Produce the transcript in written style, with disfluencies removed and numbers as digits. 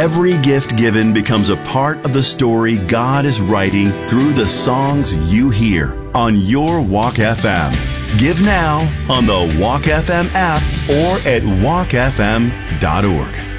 Every gift given becomes a part of the story God is writing through the songs you hear on your Walk FM. Give now on the Walk FM app or at walkfm.org.